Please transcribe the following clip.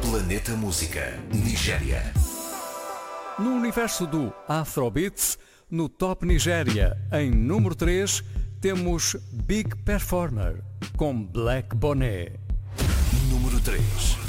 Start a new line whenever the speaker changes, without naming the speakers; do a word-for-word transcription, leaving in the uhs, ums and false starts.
Planeta Música, Nigéria.
No universo do Afrobeats, no Top Nigéria, em número três, temos Big Performer, com Black Bonnet.
Número três.